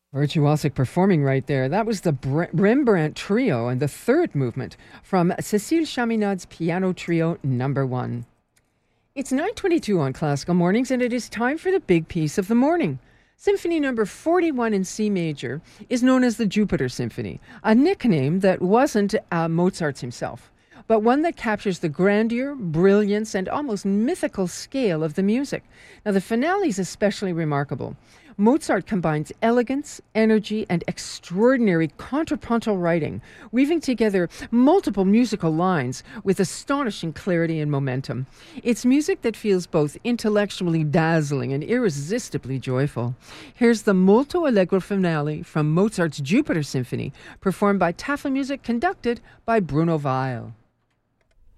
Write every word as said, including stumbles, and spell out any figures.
Virtuosic performing right there. That was the Br- Rembrandt Trio and the third movement from Cécile Chaminade's Piano Trio Number One. It's nine twenty-two on Classical Mornings, and it is time for the big piece of the morning. Symphony number forty-one in C major is known as the Jupiter Symphony, a nickname that wasn't uh, Mozart's himself, but one that captures the grandeur, brilliance, and almost mythical scale of the music. Now, the finale is especially remarkable. Mozart combines elegance, energy, and extraordinary contrapuntal writing, weaving together multiple musical lines with astonishing clarity and momentum. It's music that feels both intellectually dazzling and irresistibly joyful. Here's the Molto Allegro finale from Mozart's Jupiter Symphony, performed by Tafelmusik, conducted by Bruno Weil.